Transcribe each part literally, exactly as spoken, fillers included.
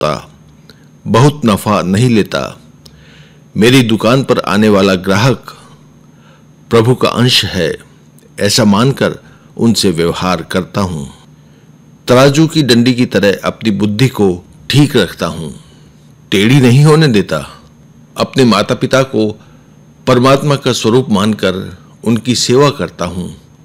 बहुत नफा नहीं लेता। मेरी दुकान पर आने वाला ग्राहक प्रभु का अंश है, ऐसा मानकर उनसे व्यवहार करता हूं। तराजू की डंडी की तरह अपनी बुद्धि को ठीक रखता हूं, टेढ़ी नहीं होने देता। अपने माता पिता को परमात्मा का स्वरूप मानकर उनकी सेवा करता हूं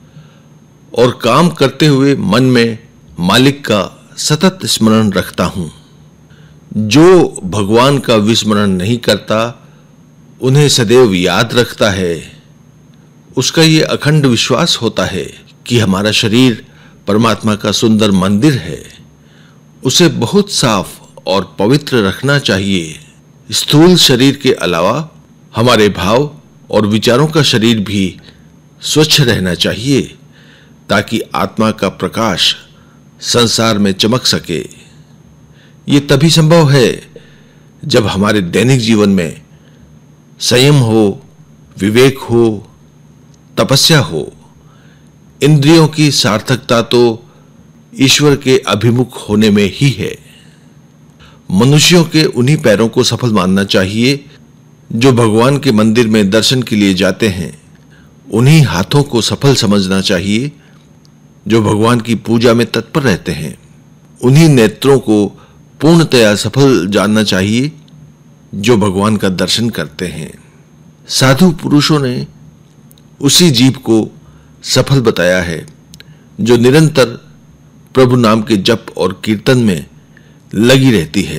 और काम करते हुए मन में मालिक का सतत स्मरण रखता हूं। जो भगवान का विस्मरण नहीं करता, उन्हें सदैव याद रखता है, उसका ये अखंड विश्वास होता है कि हमारा शरीर परमात्मा का सुंदर मंदिर है, उसे बहुत साफ और पवित्र रखना चाहिए। स्थूल शरीर के अलावा हमारे भाव और विचारों का शरीर भी स्वच्छ रहना चाहिए, ताकि आत्मा का प्रकाश संसार में चमक सके। ये तभी संभव है जब हमारे दैनिक जीवन में संयम हो, विवेक हो, तपस्या हो। इंद्रियों की सार्थकता तो ईश्वर के अभिमुख होने में ही है। मनुष्यों के उन्हीं पैरों को सफल मानना चाहिए जो भगवान के मंदिर में दर्शन के लिए जाते हैं। उन्हीं हाथों को सफल समझना चाहिए जो भगवान की पूजा में तत्पर रहते हैं। उन्हीं नेत्रों को पूर्णतया सफल जानना चाहिए जो भगवान का दर्शन करते हैं। साधु पुरुषों ने उसी जीव को सफल बताया है जो निरंतर प्रभु नाम के जप और कीर्तन में लगी रहती है।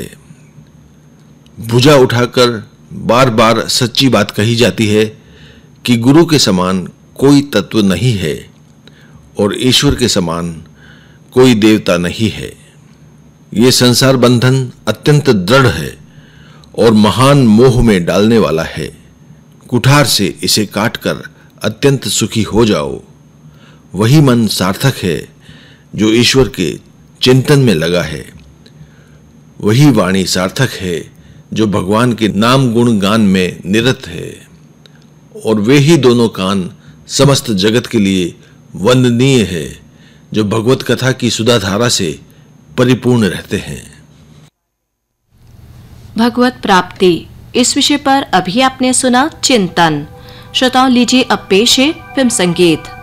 भुजा उठाकर बार बार सच्ची बात कही जाती है कि गुरु के समान कोई तत्व नहीं है और ईश्वर के समान कोई देवता नहीं है। ये संसार बंधन अत्यंत दृढ़ है और महान मोह में डालने वाला है। कुठार से इसे काटकर अत्यंत सुखी हो जाओ। वही मन सार्थक है जो ईश्वर के चिंतन में लगा है। वही वाणी सार्थक है जो भगवान के नाम गुण गान में निरत है। और वे ही दोनों कान समस्त जगत के लिए वंदनीय है जो भगवत कथा की सुधाधारा से परिपूर्ण रहते हैं। भगवत प्राप्ति, इस विषय पर अभी आपने सुना चिंतन। श्रोताओं, लीजिए अब पेश है फिल्म संगीत।